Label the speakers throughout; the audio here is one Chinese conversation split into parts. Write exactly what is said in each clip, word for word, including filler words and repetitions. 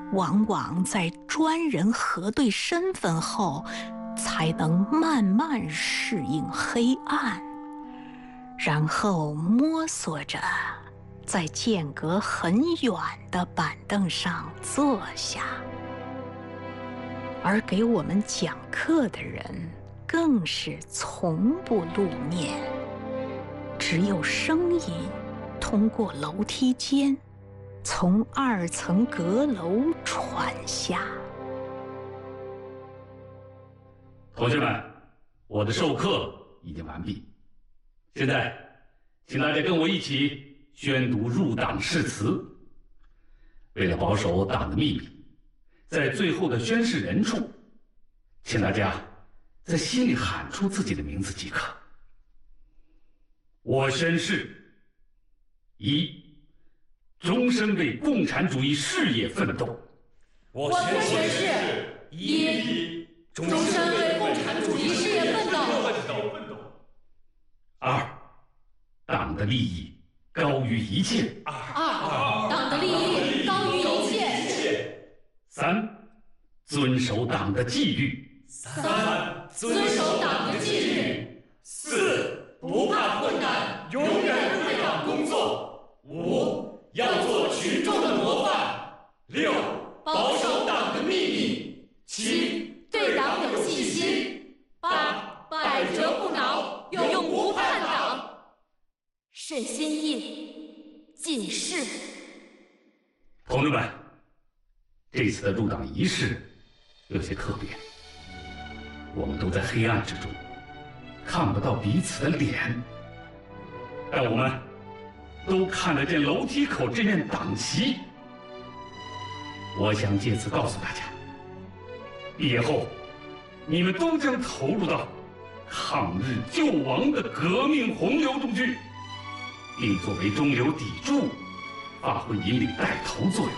Speaker 1: 往往在专人核对身份后，才能慢慢适应黑暗，然后摸索着在间隔很远的板凳上坐下。而给我们讲课的人更是从不露面，只有声音通过楼梯间从二层阁楼传下。
Speaker 2: 同学们，我的授课已经完毕，现在请大家跟我一起宣读入党誓词。为了保守党的秘密，在最后的宣誓人处，请大家在心里喊出自己的名字即可。我宣誓：一，终身为共产主义事业奋斗。
Speaker 3: 我宣誓：一，终身为共产主义事业奋斗。
Speaker 2: 二，党的利益高于一切。
Speaker 3: 二，党的利益高于一切。
Speaker 2: 三，遵守党的纪律。
Speaker 3: 三，遵守党的纪律。四，不怕困难，永远为党工作。五，要做群众的模范。六，保守党的秘密。七，对党有信心。八，百折不挠，永不叛党。
Speaker 4: 慎先印，尽誓。
Speaker 2: 同志们，这次的入党仪式有些特别，我们都在黑暗之中，看不到彼此的脸，但我们都看得见楼梯口这面党旗。我想借此告诉大家，毕业后你们都将投入到抗日救亡的革命洪流中去，并作为中流砥柱，发挥引领带头作用。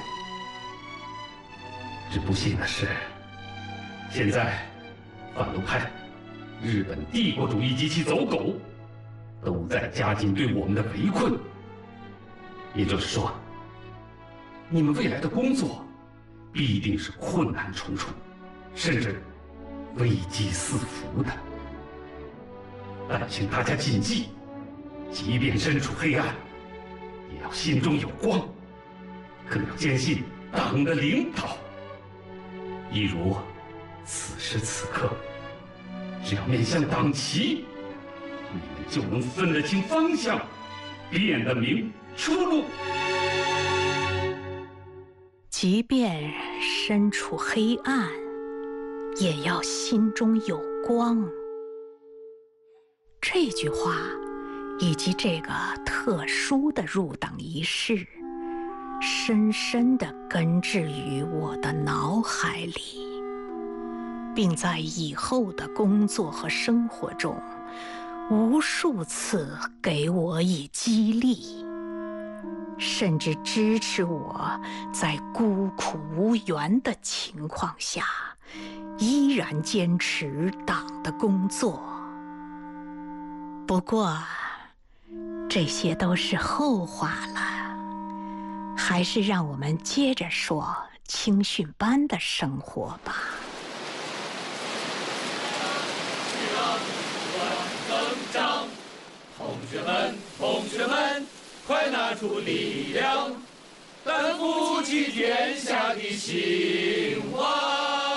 Speaker 2: 只不幸的是，现在反动派、日本帝国主义及其走狗都在加紧对我们的围困。也就是说，你们未来的工作必定是困难重重，甚至危机四伏的。但请大家谨记，即便身处黑暗，也要心中有光，更要坚信党的领导。一如此时此刻，只要面向党旗，你们就能分得清方向，辨得明出路。
Speaker 1: 即便身处黑暗，也要心中有光。这句话以及这个特殊的入党仪式，深深地根植于我的脑海里，并在以后的工作和生活中无数次给我以激励，甚至支持我在孤苦无援的情况下依然坚持党的工作。不过这些都是后话了，还是让我们接着说青训班的生活吧。
Speaker 3: 同学们，同学们，快拿出力量，担负起天下的兴亡。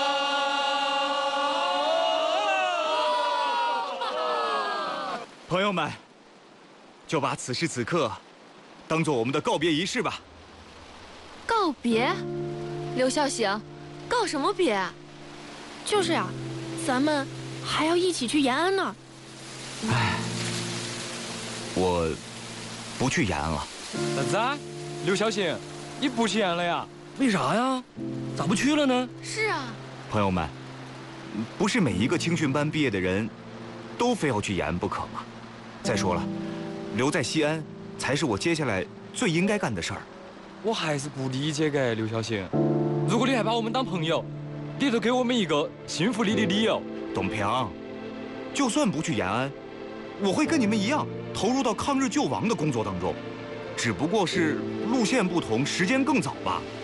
Speaker 5: 朋友们，就把此时此刻当做我们的告别仪式吧。
Speaker 4: 告别？刘孝行，告什么别？
Speaker 6: 就是啊，咱们还要一起去延安呢。
Speaker 5: 唉，我不去延安了。
Speaker 7: 啥子啊？刘孝行，你不去延安了呀？
Speaker 8: 为啥呀？咋不去了呢？
Speaker 4: 是啊，
Speaker 5: 朋友们，不是每一个青训班毕业的人都非要去延安不可嘛。再说了，留在西安才是我接下来最应该干的事儿。
Speaker 7: 我还是不理解嘅，刘孝行。如果你还把我们当朋友，你得给我们一个信服你的理由。
Speaker 5: 董平，就算不去延安，我会跟你们一样投入到抗日救亡的工作当中，只不过是路线不同，时间更早吧。